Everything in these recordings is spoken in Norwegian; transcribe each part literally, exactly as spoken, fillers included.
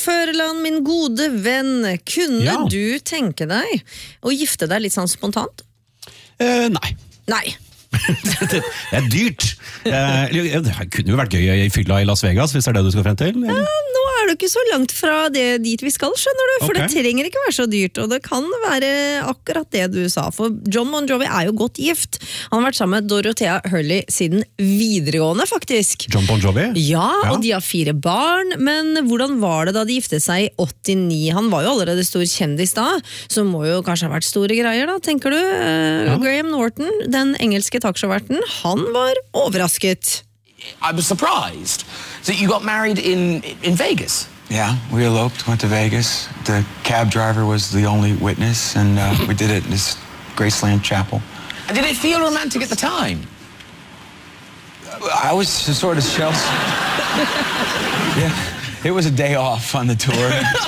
Førland, min gode venn, kunne Ja. du tenke deg å gifte deg litt sånn spontant? Eh, nei. Nei. Det er dyrt. Eh, det kunne jo vært gøy i fylla i Las Vegas, hvis det er det du skal frem til. eller? Ja, nå er du ikke så langt fra det dit vi skal, skjønner du, for Ok. det trenger ikke være så dyrt, og det kan være akkurat det du sa, for John Bon Jovi er jo godt gift. Han har vært sammen med Dorothea Hurley siden videregående, faktisk. John Bon Jovi? Ja, Ja. og de har fire barn, men hvordan var det da de giftet seg i åttini? Han var jo allerede stor kjendis da, så må jo kanskje ha vært store greier da, tenker du? Eh, Ja. Graham Norton, den engelske talkshow-verten, han var overrasket. I was surprised that you got married in in Vegas. Yeah, we eloped, went to Vegas. The cab driver was the only witness, and uh, we did it in this Graceland Chapel. And did it feel romantic at the time? I was sort of shell. Yeah, it was a day off on the tour.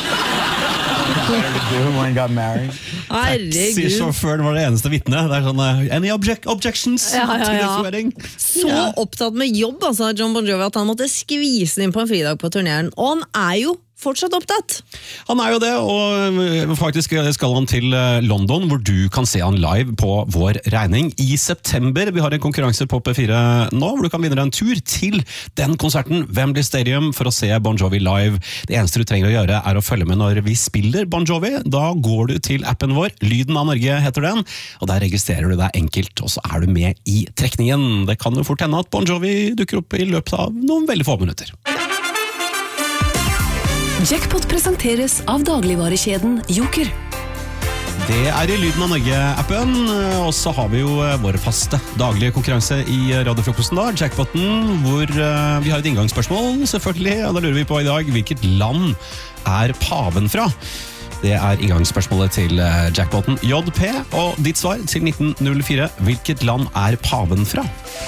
When I got married. Herregud. Taxisjåføren var det eneste vitnet. Det er sånn, eh, any object, objections Ja, ja, to ja. this wedding? Så Ja. opptatt med jobb, altså, John Bon Jovi, at han måtte skvise inn på en fridag på turneren, og han er jo fortsatt opptatt. Han er jo det, og øh, faktisk skal han til øh, London, hvor du kan se han live på vår regning i september. Vi har en konkurranse på P fire nå, hvor du kan vinne en tur til den konserten, Wembley Stadium, for å se Bon Jovi live. Det eneste du trenger å gjøre er å følge med når vi spiller Bon Jovi. Da går du til appen vår, Lyden av Norge heter den, og der registrerer du deg enkelt, og så er du med i trekningen. Det kan jo fort hende at Bon Jovi dukker opp i løpet av noen veldig få minutter. Jackpot presenteres av dagligvarekjeden Joker. Det er i Lyden av Norge-appen, og så har vi jo vår faste daglige konkurranse i radiofrokosten da, Jackpoten, hvor uh, vi har et inngangsspørsmål, selvfølgelig, og da lurer vi på i dag, hvilket land er paven fra? Det er inngangsspørsmålet til uh, Jackpoten J P, og ditt svar til nitten null fire, hvilket land er paven fra?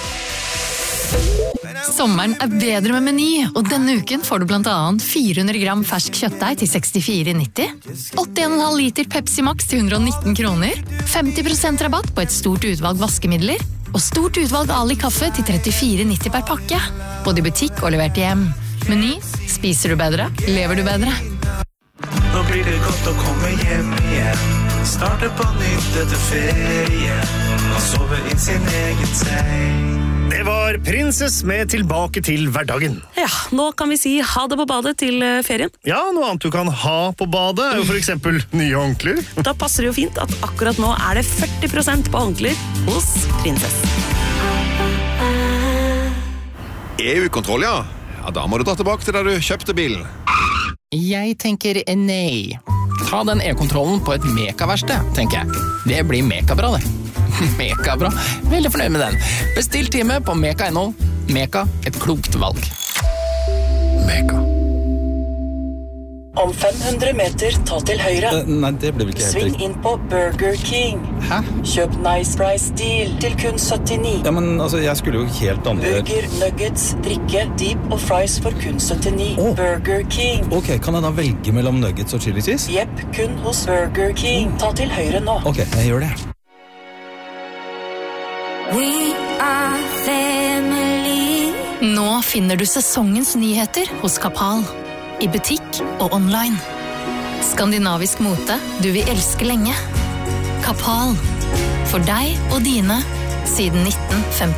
Sommeren er bedre med Meny, og denne uken får du blant annet fire hundre gram fersk kjøttdeig til sekstifire nitti, åttien komma fem liter Pepsi Max til hundre og nitten kroner, femti prosent rabatt på et stort utvalg vaskemidler, og stort utvalg Ali kaffe til trettifire nitti per pakke, både i butikk og levert hjem. Meny, spiser du bedre, lever du bedre. Nå blir det godt å komme hjem igjen. Starte på nytt etter ferie og sove inn sin egen seng. Det var Princess med Tilbake til hverdagen. Ja, nå kan vi si ha det på badet til eh, ferien. Ja, noe annet du kan ha på badet er jo for eksempel nye håndklær. Da passer det jo fint at akkurat nå er det førti prosent på håndklær hos Princess. E U-kontroll, ja. Ja, da må du dra tilbake til der du kjøpte bilen. Jeg tenker nei. Ta den e-kontrollen på et mekaverksted, tenker jeg. Det blir mekabra, det. Mekabra. Veldig fornøyd med den. Bestill time på meka punktum no. Meka, et klokt valg. Meka. Om fem hundre meter, ta til høyre. Uh, nei, det ble vel ikke helt Sving riktig. inn på Burger King. Hæ? Kjøp Nice Price Deal til kun syttini. Ja, men altså, jeg skulle jo helt andre... Burger, nuggets, drikke, deep og fries for kun syttini. Oh. Burger King. Ok, kan jeg da velge mellom nuggets og chili cheese? Jepp, kun hos Burger King. Ta til høyre nå. Ok, jeg gjør det. We are family. Nå finner du sesongens nyheter hos Kapal. I butikk og online. Skandinavisk mote du vil elske lenge. Kapal. For deg og dine siden nitten femti.